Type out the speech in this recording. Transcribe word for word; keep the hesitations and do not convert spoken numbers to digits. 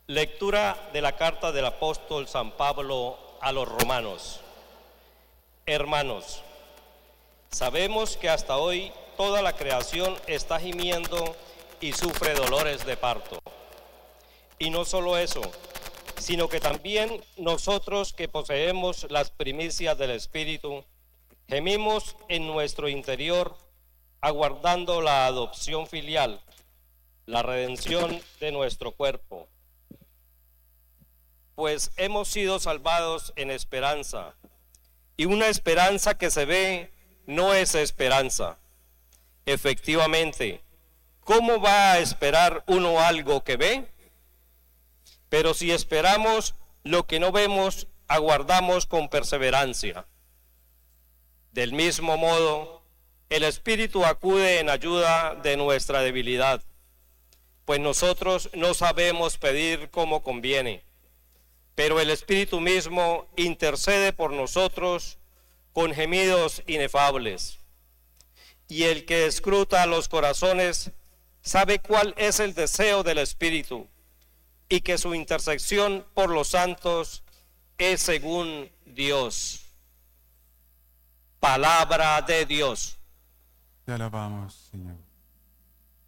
Lectura de la carta del apóstol San Pablo a los romanos. Hermanos, sabemos que hasta hoy toda la creación está gimiendo y sufre dolores de parto. Y no solo eso, sino que también nosotros que poseemos las primicias del Espíritu, gemimos en nuestro interior, aguardando la adopción filial, la redención de nuestro cuerpo. Pues hemos sido salvados en esperanza, y una esperanza que se ve no es esperanza. Efectivamente, ¿cómo va a esperar uno algo que ve? Pero si esperamos lo que no vemos, aguardamos con perseverancia. Del mismo modo, el Espíritu acude en ayuda de nuestra debilidad, pues nosotros no sabemos pedir como conviene, pero el Espíritu mismo intercede por nosotros con gemidos inefables. Y el que escruta los corazones sabe cuál es el deseo del Espíritu, y que su intercesión por los santos es según Dios. Palabra de Dios. Te alabamos, Señor.